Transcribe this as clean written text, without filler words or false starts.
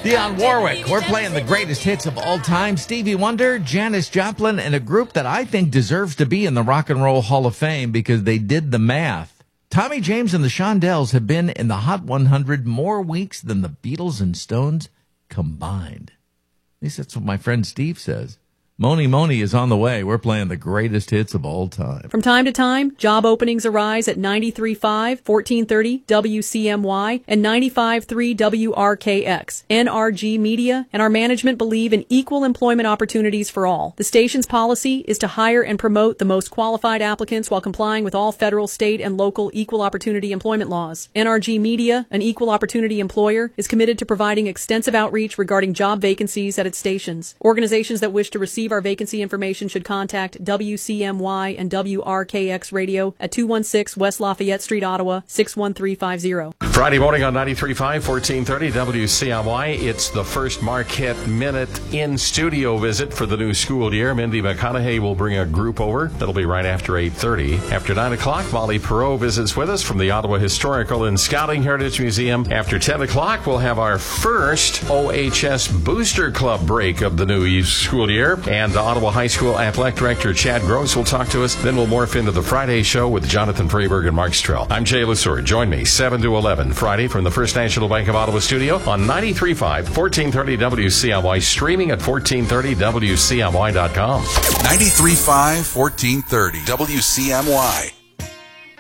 Dionne Warwick. We're playing the greatest hits of all time. Stevie Wonder, Janis Joplin, and a group that I think deserves to be in the Rock and Roll Hall of Fame because they did the math. Tommy James and the Shondells have been in the Hot 100 more weeks than the Beatles and Stones combined. At least that's what my friend Steve says. Moni Moni is on the way. We're playing the greatest hits of all time. From time to time, job openings arise at 93.5, 1430 WCMY, and 95.3 WRKX. NRG Media and our management believe in equal employment opportunities for all. The station's policy is to hire and promote the most qualified applicants while complying with all federal, state, and local equal opportunity employment laws. NRG Media, an equal opportunity employer, is committed to providing extensive outreach regarding job vacancies at its stations. Organizations that wish to receive our vacancy information should contact WCMY and WRKX Radio at 216 West Lafayette Street, Ottawa, 61350. Friday morning on 93.5, 1430 WCMY. It's the first Marquette Minute in-studio visit for the new school year. Mindy McConaughey will bring a group over. That'll be right after 8:30. After 9 o'clock, Molly Perot visits with us from the Ottawa Historical and Scouting Heritage Museum. After 10 o'clock, we'll have our first OHS Booster Club break of the new school year. And Ottawa High School Athletic Director Chad Gross will talk to us. Then we'll morph into the Friday show with Jonathan Freeberg and Mark Strell. I'm Jay Lesseur. Join me 7 to 11 Friday from the First National Bank of Ottawa studio on 93.5, 1430 WCMY, streaming at 1430WCMY.com. 93.5, 1430 WCMY.